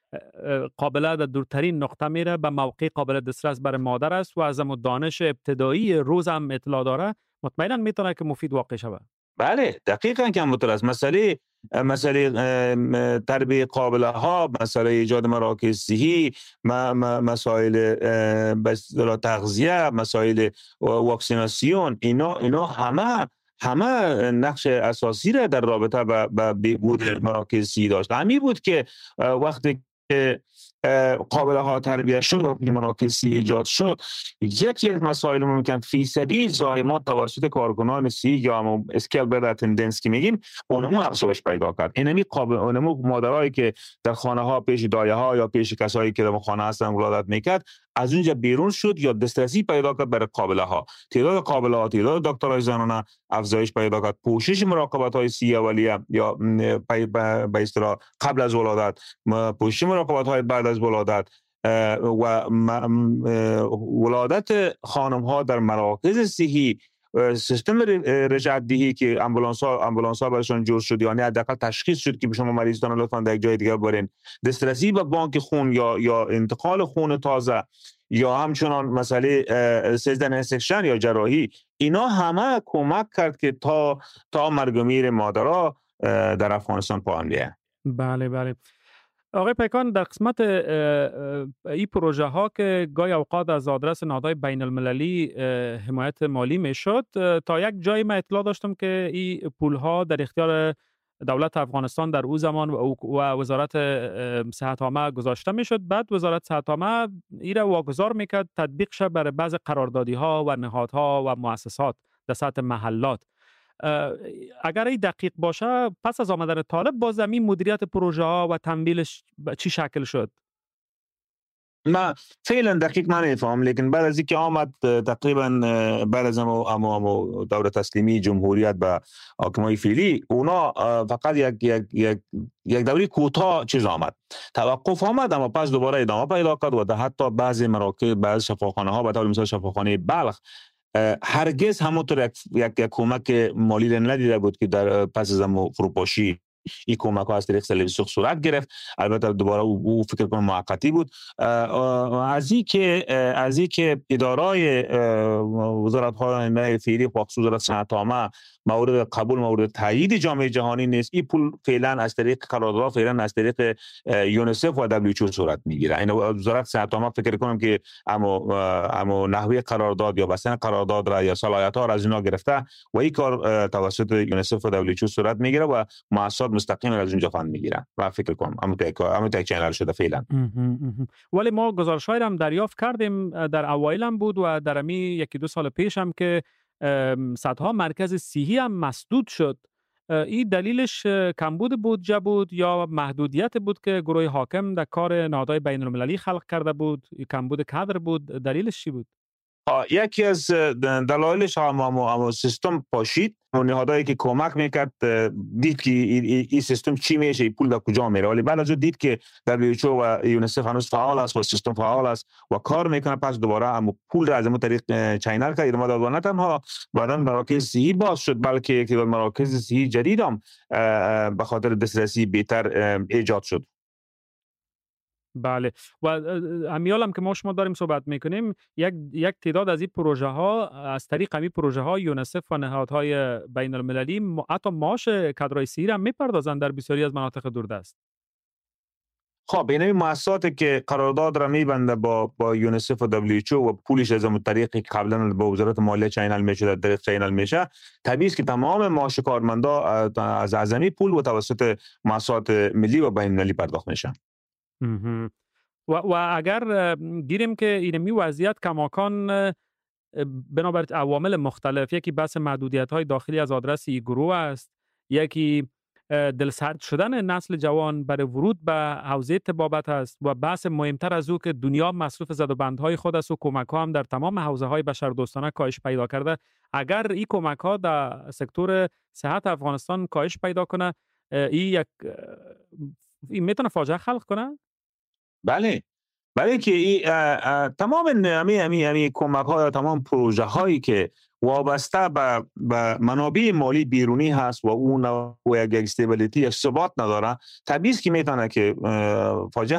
قابل در دورترین نقطه میره، به موقع قابل دسترس برای مادر است و از دانش ابتدایی روز هم اطلاع داره، مطمئنا میتونه که مفید واقع شود. بله دقیقاً که همونطور است. مسئله تربیه قابله ها، مسئله ایجاد مراکز صحی، مسائل تغذیه، مسائل واکسیناسیون، اینا همه نقش اساسی را در رابطه با بهبود مراکز صحی داشت. همین بود که وقتی که قابله ها تربیت شد و مراکز صحی ایجاد شد، یکی از مسائل ممکن فیصدی زایمان توسط کارکنان صحی یا هم اسکیل بر اتندنس که میگیم اونمو افزایش پیدا کرد. اونمو مادرایی که در خانه ها پیش دایه ها یا پیش کسایی که در خانه هستن ولادت میکرد از اونجا بیرون شد یا دسترسی پیدا کرد برای قابله ها. تعداد قابله ها، تعداد دکترای زنانه افزایش پیدا کرد. پوشش مراقبت های صحی اولیه یا به اصطلاح قبل از ولادت، پوشش مراقبت های بعد از ولادت و ولادت خانم ها در مراکز صحی، سیستم رجعت دهی که امبولانس ها برشان جور شد، یعنی حداقل تشخیص شد که شما مریضتان لطفاً در یک جای دیگر برین، دسترسی به بانک خون یا انتقال خون تازه یا همچنان مسئله سیزن انسکشن یا جراحی، اینا همه کمک کرد که تا مرگ و میر مادرها در افغانستان پایان بیاید. بله. آقای پیکان، در قسمت این پروژه ها که گاهی اوقات از آدرس نهادهای بین المللی حمایت مالی می شد، تا یک جایی من اطلاع داشتم که این پول ها در اختیار دولت افغانستان در او زمان و وزارت صحت عامه گذاشته می شد. بعد وزارت صحت عامه این را واگذار میکرد تطبیق شه برای بعض قراردادی ها و نهادها و مؤسسات در سطح محلات. اگر این دقیق باشه، پس از آمدن طالب باز همین مدیریت پروژه ها و تمویلش چی شکل شد؟ ما فعلا دقیق من نفهم، لیکن بعد از اینکه آمد تقریبا بعد از امو دوره تسلیمی جمهوریت به حاکمای فعلی، اونا فقط یک دوره کوتاه چیز آمد، توقف آمد، اما پس دوباره ادامه پیدا کرد و حتی بعضی مراکز، بعضی شفاخانه ها، به طور مثال شفاخانه بلخ هرگز همونطور یک کمک مالی ندیده بود که در پس از فروپاشی این کمک ها از طریق سلویسوخ صورت گرفت. البته دوباره او فکر کنم موقتی بود. از این که ادارای وزارت های فعلی خصوص وزارت صحت عامه مورد قبول، مورد تایید جامعه جهانی نیست. این پول فعلا از طریق قرارداد، فعلا از طریق یونیسف و دبلیو صورت میگیره. این وزارت صحت عامه فکر کنم که اما نحوه قرارداد یا بستن قرارداد را یا صلاحیت ها را از اینا گرفته و این کار توسط یونیسف و دبلیو صورت میگیره و مؤسسات مستقیم از اونجا فند میگیرن و فکر کنم اما تک چنل شده فعلا. ولی ما گزارش‌های هم دریافت کردیم در اوایل هم بود و در امی یکی دو سال پیش هم که صدها مرکز صحی هم مسدود شد. این دلیلش کمبود بودجه بود یا محدودیت بود که گروه حاکم در کار نهادهای بین المللی خلق کرده بود، کمبود کادر بود؟ دلیلش چی بود؟ یکی از دلایلش هم سیستم پاشید. نهادهایی که کمک میکرد دید که این سیستم چی میشه، این پول در کجا میره، ولی بعد از دید که WHO و یونیسف هنوز فعال است و سیستم فعال است و کار میکنه، پس دوباره هم پول را از این طریق چینل کرد و نه تنها بعداً مراکز صحی باز شد، بلکه یک مراکز صحی جدید هم به خاطر دسترسی بهتر ایجاد شد. بله، و امیال هم که شما داریم صحبت میکنیم، یک تعداد از این پروژه ها از طریق این پروژه ها یونیسف و نهادهای بین المللی حتی معاش کادرهای صحی را میپردازند در بسیاری از مناطق دوردست. خب این مؤسساتی که قرارداد را میبنده با یونیسف و دبلیو و پولش از اون طریقی که قبلا با وزارت مالیه چینل میشه، در طریق چینل میشه، طبیعی است که تمام معاش کارمندا از اعظمی پول و توسط مؤسسات ملی و بین المللی پرداخت میشه. و اگر گیریم که اینمی وضعیت کماکان بنابر عوامل مختلف، یکی بحث محدودیت‌های داخلی از آدرس این گروه است، یکی دلسرد شدن نسل جوان برای ورود به حوزه طبابت است و بحث مهمتر از او که دنیا مصروف زدوبندهای خود است و کمک‌ها هم در تمام حوزه‌های بشردوستانه کاهش پیدا کرده. اگر این کمک‌ها در سکتور صحت افغانستان کاهش پیدا کنه، این میتونه فاجعه خلق کنه؟ بله که تمام امی کمک ها یا تمام پروژه هایی که وابسته به منابع مالی بیرونی هست و اون و یک استیبیلیتی، یک ثبات نداره، طبیعی است که میتونه که فاجعه